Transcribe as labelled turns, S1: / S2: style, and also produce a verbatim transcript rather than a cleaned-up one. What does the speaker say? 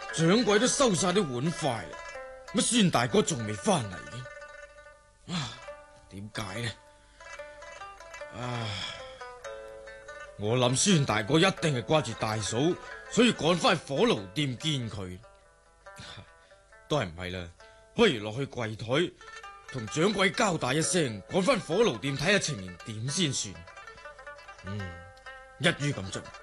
S1: 掌櫃都收晒啲碗筷，乜孫大哥仲未翻嚟嘅？啊，點解呢？啊，我諗孫大哥一定係掛住大嫂，所以趕翻去火爐店見佢。都係唔係啦，不如落去櫃台同掌櫃交代一聲，趕翻火爐店睇下情形點先算。嗯，一於咁做。